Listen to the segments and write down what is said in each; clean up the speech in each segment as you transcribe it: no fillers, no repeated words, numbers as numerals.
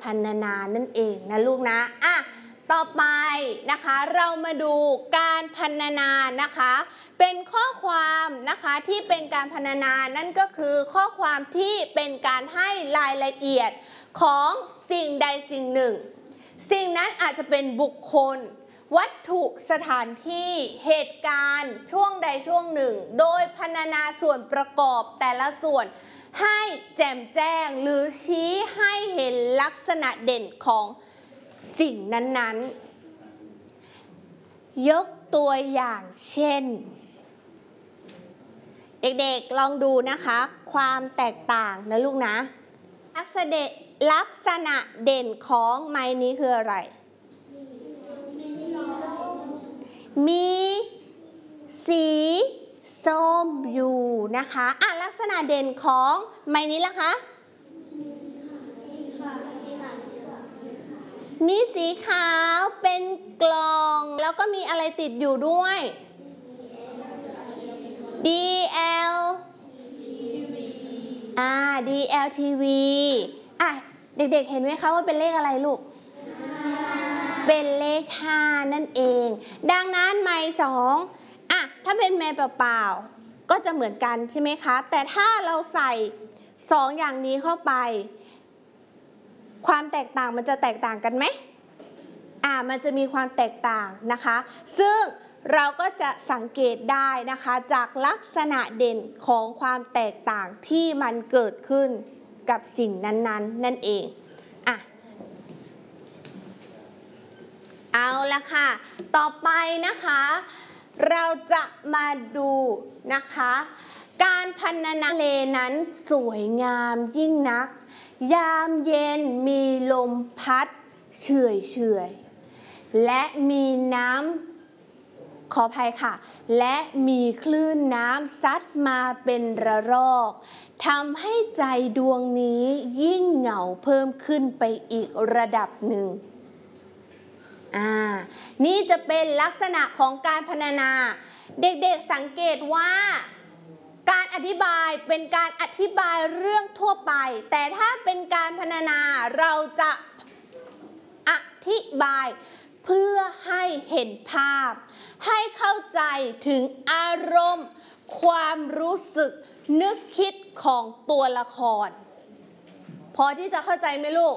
รรณนานั่นเองนะลูกนะต่อไปนะคะเรามาดูการพรรณนานะคะเป็นข้อความนะคะที่เป็นการพรรณนานั่นก็คือข้อความที่เป็นการให้รายละเอียดของสิ่งใดสิ่งหนึ่งสิ่งนั้นอาจจะเป็นบุคคลวัตถุสถานที่เหตุการณ์ช่วงใดช่วงหนึ่งโดยพรรณนาส่วนประกอบแต่ละส่วนให้แจ่มแจ้งหรือชี้ให้เห็นลักษณะเด่นของสิ่งนั้นๆยกตัวอย่างเช่นเด็กๆลองดูนะคะความแตกต่างนะลูกนะลักษณะเด่นของไม้นี้คืออะไรมีสีส้มอยู่นะคะลักษณะเด่นของไม้นี้ล่ะคะมีสีขาวเป็นกล่องแล้วก็มีอะไรติดอยู่ด้วย DLTV เด็กๆเห็นไหมคะว่าเป็นเลขอะไรลูกเป็นเลข5นั่นเองดังนั้นไม้2ถ้าเป็นไม้เปล่าๆก็จะเหมือนกันใช่ไหมคะแต่ถ้าเราใส่2อย่างนี้เข้าไปความแตกต่างมันจะแตกต่างกันไหมมันจะมีความแตกต่างนะคะซึ่งเราก็จะสังเกตได้นะคะจากลักษณะเด่นของความแตกต่างที่มันเกิดขึ้นกับสิ่งนั้นๆนั่นเองเอาละค่ะต่อไปนะคะเราจะมาดูนะคะการพรรณนาทะเลนั้นสวยงามยิ่งนักยามเย็นมีลมพัดเฉยๆและมีน้ำขออภัยค่ะและมีคลื่นน้ำซัดมาเป็นระลอกทำให้ใจดวงนี้ยิ่งเหงาเพิ่มขึ้นไปอีกระดับหนึ่งนี่จะเป็นลักษณะของการพรรณนาเด็กๆสังเกตว่าการอธิบายเป็นการอธิบายเรื่องทั่วไปแต่ถ้าเป็นการพรรณนาเราจะอธิบายเพื่อให้เห็นภาพให้เข้าใจถึงอารมณ์ความรู้สึกนึกคิดของตัวละครพอที่จะเข้าใจไหมลูก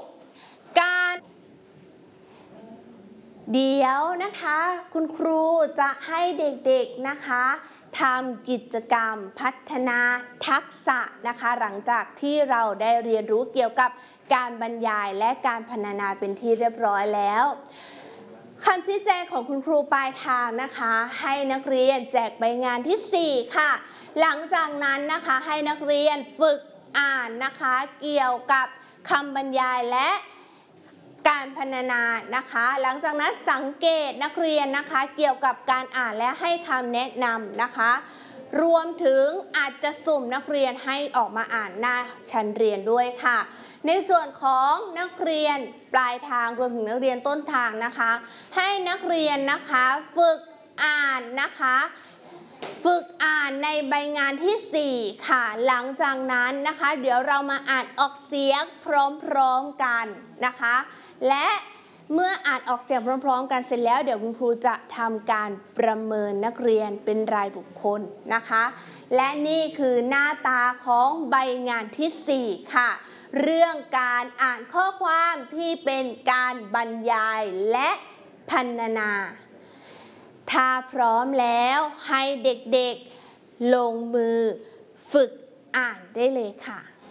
เดี๋ยวนะคะคุณครูจะให้เด็กๆนะคะทำกิจกรรมพัฒนาทักษะนะคะหลังจากที่เราได้เรียนรู้เกี่ยวกับการบรรยายและการพรรณนาเป็นที่เรียบร้อยแล้วคำชี้แจงของคุณครูปลายทางนะคะให้นักเรียนแจกใบงานที่4ค่ะหลังจากนั้นนะคะให้นักเรียนฝึกอ่านนะคะเกี่ยวกับคำบรรยายและการพรรณนานะคะหลังจากนั้นสังเกตนักเรียนนะคะเกี่ยวกับการอ่านและให้คำแนะนำนะคะรวมถึงอาจจะสุ่มนักเรียนให้ออกมาอ่านหน้าชั้นเรียนด้วยค่ะในส่วนของนักเรียนปลายทางรวมถึงนักเรียนต้นทางนะคะให้นักเรียนนะคะฝึกอ่านนะคะฝึกอ่านในใบงานที่4ค่ะหลังจากนั้นนะคะเดี๋ยวเรามาอ่านออกเสียงพร้อมๆกันนะคะและเมื่ออ่านออกเสียงพร้อมๆกันเสร็จแล้วเดี๋ยวคุณครูจะทำการประเมินนักเรียนเป็นรายบุคคลนะคะและนี่คือหน้าตาของใบงานที่4ค่ะเรื่องการอ่านข้อความที่เป็นการบรรยายและพรรณนาถ้าพร้อมแล้วให้เด็กๆลงมือฝึกอ่านได้เลยค่ะ